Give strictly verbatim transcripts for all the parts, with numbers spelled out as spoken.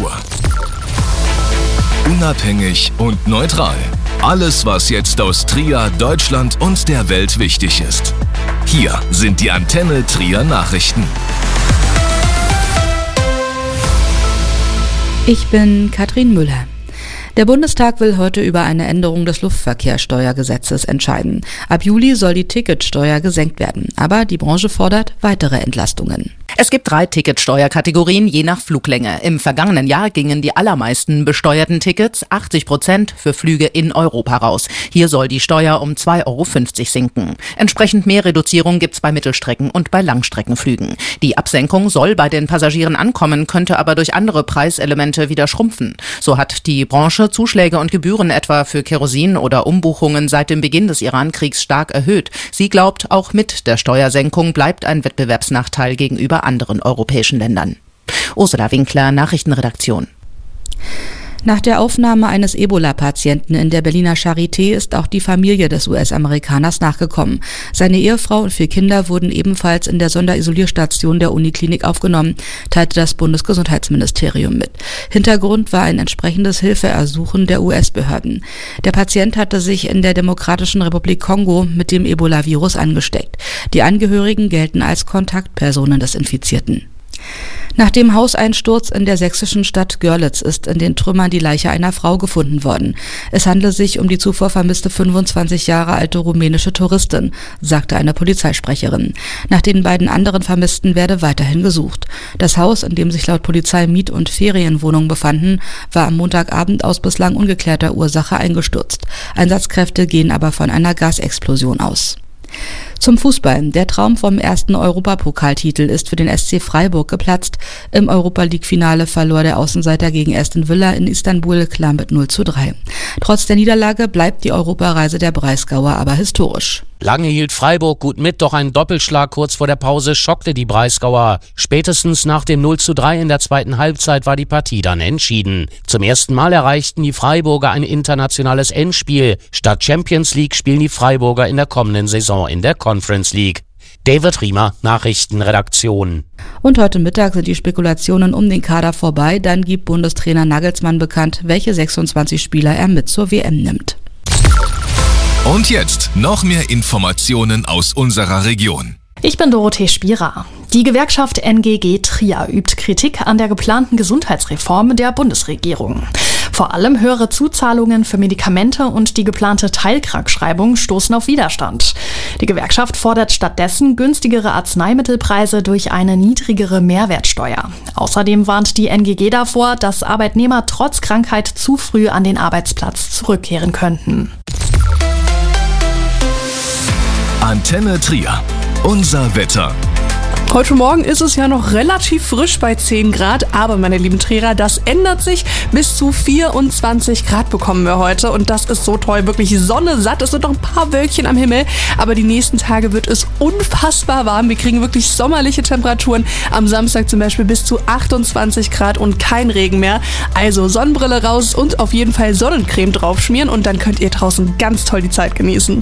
Uhr. Unabhängig und neutral. Alles, was jetzt aus Trier, Deutschland und der Welt wichtig ist. Hier sind die Antenne Trier Nachrichten. Ich bin Katrin Müller. Der Bundestag will heute über eine Änderung des Luftverkehrssteuergesetzes entscheiden. Ab Juli soll die Ticketsteuer gesenkt werden, aber die Branche fordert weitere Entlastungen. Es gibt drei Ticketsteuerkategorien je nach Fluglänge. Im vergangenen Jahr gingen die allermeisten besteuerten Tickets, achtzig Prozent, für Flüge in Europa raus. Hier soll die Steuer um zwei Euro fünfzig sinken. Entsprechend mehr Reduzierung gibt's bei Mittelstrecken- und bei Langstreckenflügen. Die Absenkung soll bei den Passagieren ankommen, könnte aber durch andere Preiselemente wieder schrumpfen. So hat die Branche Zuschläge und Gebühren etwa für Kerosin oder Umbuchungen seit dem Beginn des Iran-Kriegs stark erhöht. Sie glaubt, auch mit der Steuersenkung bleibt ein Wettbewerbsnachteil gegenüber anderen europäischen Ländern. Ursula Winkler, Nachrichtenredaktion. Nach der Aufnahme eines Ebola-Patienten in der Berliner Charité ist auch die Familie des U S-Amerikaners nachgekommen. Seine Ehefrau und vier Kinder wurden ebenfalls in der Sonderisolierstation der Uniklinik aufgenommen, teilte das Bundesgesundheitsministerium mit. Hintergrund war ein entsprechendes Hilfeersuchen der U S-Behörden. Der Patient hatte sich in der Demokratischen Republik Kongo mit dem Ebola-Virus angesteckt. Die Angehörigen gelten als Kontaktpersonen des Infizierten. Nach dem Hauseinsturz in der sächsischen Stadt Görlitz ist in den Trümmern die Leiche einer Frau gefunden worden. Es handle sich um die zuvor vermisste fünfundzwanzig Jahre alte rumänische Touristin, sagte eine Polizeisprecherin. Nach den beiden anderen Vermissten werde weiterhin gesucht. Das Haus, in dem sich laut Polizei Miet- und Ferienwohnungen befanden, war am Montagabend aus bislang ungeklärter Ursache eingestürzt. Einsatzkräfte gehen aber von einer Gasexplosion aus. Zum Fußball. Der Traum vom ersten Europapokaltitel ist für den S C Freiburg geplatzt. Im Europa-League-Finale verlor der Außenseiter gegen Aston Villa in Istanbul klar mit null zu drei. Trotz der Niederlage bleibt die Europareise der Breisgauer aber historisch. Lange hielt Freiburg gut mit, doch ein Doppelschlag kurz vor der Pause schockte die Breisgauer. Spätestens nach dem null zu drei in der zweiten Halbzeit war die Partie dann entschieden. Zum ersten Mal erreichten die Freiburger ein internationales Endspiel. Statt Champions League spielen die Freiburger in der kommenden Saison in der Conference League. David Riemer, Nachrichtenredaktion. Und heute Mittag sind die Spekulationen um den Kader vorbei. Dann gibt Bundestrainer Nagelsmann bekannt, welche sechsundzwanzig Spieler er mit zur W M nimmt. Und jetzt noch mehr Informationen aus unserer Region. Ich bin Dorothee Spierer. Die Gewerkschaft N G G Trier übt Kritik an der geplanten Gesundheitsreform der Bundesregierung. Vor allem höhere Zuzahlungen für Medikamente und die geplante Teilkrankschreibung stoßen auf Widerstand. Die Gewerkschaft fordert stattdessen günstigere Arzneimittelpreise durch eine niedrigere Mehrwertsteuer. Außerdem warnt die N G G davor, dass Arbeitnehmer trotz Krankheit zu früh an den Arbeitsplatz zurückkehren könnten. Antenne Trier. Unser Wetter. Heute Morgen ist es ja noch relativ frisch bei zehn Grad, aber meine lieben Trierer, das ändert sich. Bis zu vierundzwanzig Grad bekommen wir heute und das ist so toll, wirklich Sonne satt. Es sind noch ein paar Wölkchen am Himmel, aber die nächsten Tage wird es unfassbar warm. Wir kriegen wirklich sommerliche Temperaturen. Am Samstag zum Beispiel bis zu achtundzwanzig Grad und kein Regen mehr. Also Sonnenbrille raus und auf jeden Fall Sonnencreme draufschmieren und dann könnt ihr draußen ganz toll die Zeit genießen.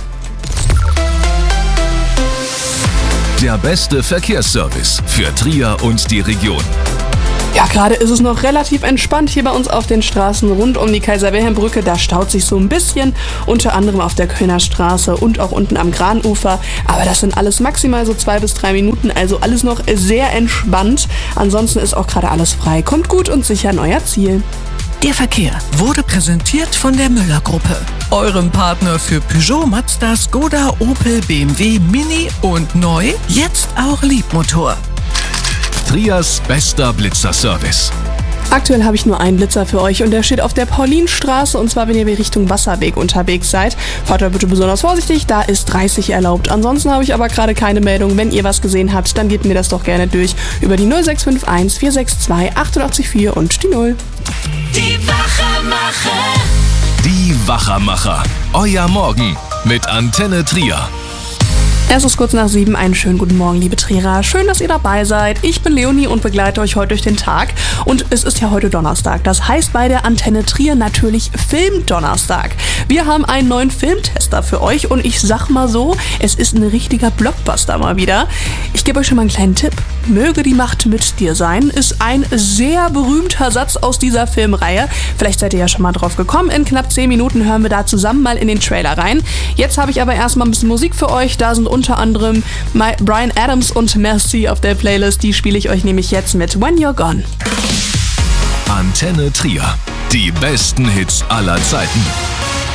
Der beste Verkehrsservice für Trier und die Region. Ja, gerade ist es noch relativ entspannt hier bei uns auf den Straßen rund um die Kaiser-Wilhelm-Brücke. Da staut sich so ein bisschen, unter anderem auf der Kölner Straße und auch unten am Granufer. Aber das sind alles maximal so zwei bis drei Minuten, also alles noch sehr entspannt. Ansonsten ist auch gerade alles frei. Kommt gut und sicher an euer Ziel. Der Verkehr wurde präsentiert von der Müller-Gruppe, eurem Partner für Peugeot, Mazda, Skoda, Opel, B M W, Mini und neu, jetzt auch Liebmotor. Triers bester Blitzerservice. Aktuell habe ich nur einen Blitzer für euch und der steht auf der Paulinstraße und zwar, wenn ihr Richtung Wasserweg unterwegs seid. Fahrt da bitte besonders vorsichtig, da ist dreißig erlaubt. Ansonsten habe ich aber gerade keine Meldung. Wenn ihr was gesehen habt, dann gebt mir das doch gerne durch über die null sechs fünf eins vier sechs zwei acht acht vier und die null. Die Wachermacher. Die Wachermacher. Euer Morgen mit Antenne Trier. Es ist kurz nach sieben. Einen schönen guten Morgen, liebe Trierer. Schön, dass ihr dabei seid. Ich bin Leonie und begleite euch heute durch den Tag. Und es ist ja heute Donnerstag. Das heißt bei der Antenne Trier natürlich Filmdonnerstag. Wir haben einen neuen Filmtester für euch und ich sag mal so, es ist ein richtiger Blockbuster mal wieder. Ich gebe euch schon mal einen kleinen Tipp. Möge die Macht mit dir sein, ist ein sehr berühmter Satz aus dieser Filmreihe. Vielleicht seid ihr ja schon mal drauf gekommen. In knapp zehn Minuten hören wir da zusammen mal in den Trailer rein. Jetzt habe ich aber erstmal ein bisschen Musik für euch. Da sind unter anderem Bryan Adams und Merci auf der Playlist. Die spiele ich euch nämlich jetzt mit When You're Gone. Antenne Trier. Die besten Hits aller Zeiten.